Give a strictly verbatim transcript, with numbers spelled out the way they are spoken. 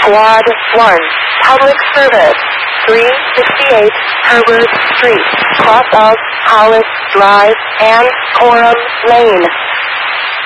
Squad one, public service, three sixty-eight Herbert Street, cross of Hollis Drive and Coram Lane.